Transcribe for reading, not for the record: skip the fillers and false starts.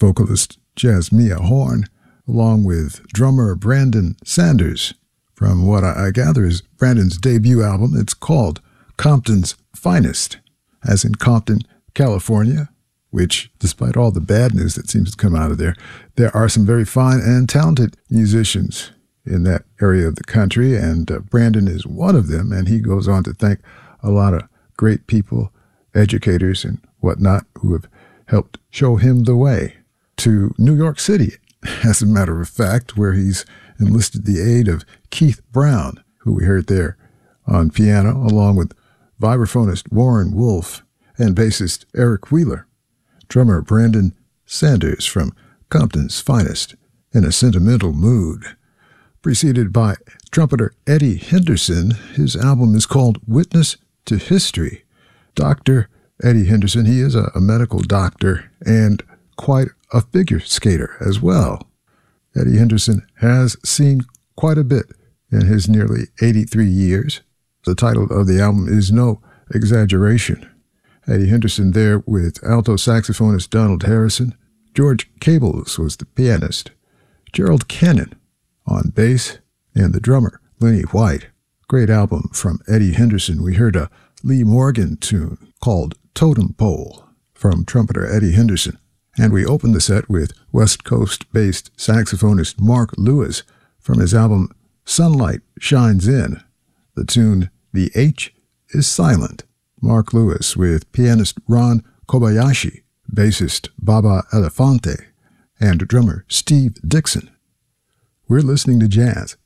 vocalist Jasmia Horn, along with drummer Brandon Sanders, from what I gather is Brandon's debut album. It's called Compton's Finest, as in Compton, California, which, despite all the bad news that seems to come out of there are some very fine and talented musicians in that area of the country, and Brandon is one of them, and he goes on to thank a lot of great people, educators and whatnot, who have helped show him the way to New York City, as a matter of fact, where he's enlisted the aid of Keith Brown, who we heard there on piano, along with vibraphonist Warren Wolf and bassist Eric Wheeler. Drummer Brandon Sanders from Compton's Finest, in a sentimental mood. Preceded by trumpeter Eddie Henderson. His album is called Witness to History. Dr. Eddie Henderson, he is a medical doctor and quite a figure skater as well. Eddie Henderson has seen quite a bit in his nearly 83 years. The title of the album is no exaggeration. Eddie Henderson there with alto saxophonist Donald Harrison. George Cables was the pianist. Gerald Cannon on bass, and the drummer, Lenny White. Great album from Eddie Henderson. We heard a Lee Morgan tune called Totem Pole from trumpeter Eddie Henderson. And we opened the set with West Coast-based saxophonist Mark Lewis from his album Sunlight Shines In. The tune The H is Silent. Mark Lewis with pianist Ron Kobayashi, bassist Baba Elefante, and drummer Steve Dixon. We're listening to jazz